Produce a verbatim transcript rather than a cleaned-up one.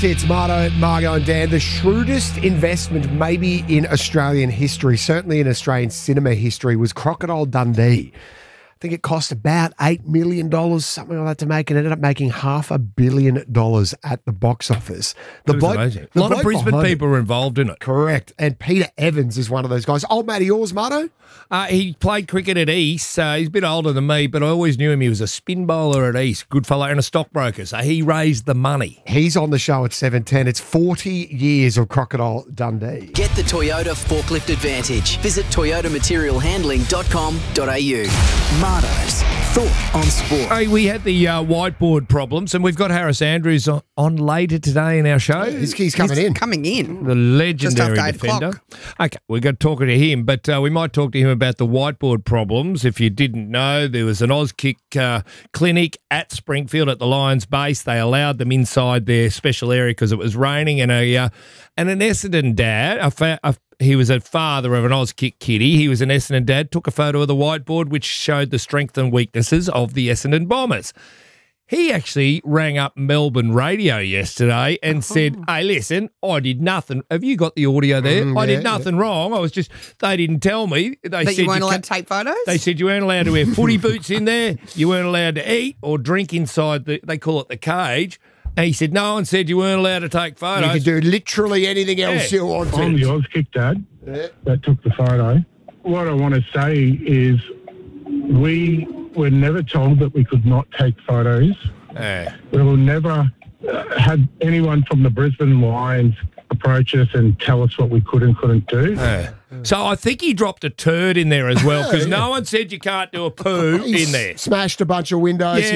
It's Marto, Margo and Dan. The shrewdest investment maybe in Australian history, certainly in Australian cinema history, was Crocodile Dundee. I think it cost about eight million dollars, something like that, to make. It ended up making half a billion dollars at the box office. The bloke, amazing. the A lot of Brisbane people it, were involved in it. Correct. And Peter Evans is one of those guys. Old mate of yours, Marto? Uh, he played cricket at East. Uh, he's a bit older than me, but I always knew him. He was a spin bowler at East, good fella, and a stockbroker. So he raised the money. He's on the show at seven ten. It's forty years of Crocodile Dundee. Get the Toyota Forklift Advantage. Visit toyota material handling dot com dot a u. Marto's Thought on Sport. Hey, we had the uh, whiteboard problems, and we've got Harris Andrews on, on later today in our show. He's, he's coming He's in. coming in. The legendary Just after eight defender. o'clock. Okay, we're going to talk to him, but uh, we might talk to him about the whiteboard problems. If you didn't know, there was an Auskick uh, clinic at Springfield at the Lions base. They allowed them inside their special area because it was raining, and a uh, and an Essendon dad, a, fa- a he was a father of an Auskick kiddie. He was an Essendon dad, took a photo of the whiteboard which showed the strengths and weaknesses of the Essendon Bombers. He actually rang up Melbourne radio yesterday and said, hey, listen, I did nothing. Have you got the audio there? Mm, I yeah, did nothing wrong. I was just, they didn't tell me. They That said you weren't allowed can't- to take photos? They said you weren't allowed to wear footy boots in there. You weren't allowed to eat or drink inside the, they call it the cage. And he said, no one said you weren't allowed to take photos. You can do literally anything else Yeah. you want I'm the to. Auskick dad Yeah. that took the photo. What I want to say is we were never told that we could not take photos. Yeah. We will never uh, had anyone from the Brisbane Lions approach us and tell us what we could and couldn't do. Yeah. So I think he dropped a turd in there as well because no one said you can't do a poo He's in there. Smashed a bunch of windows. Yeah.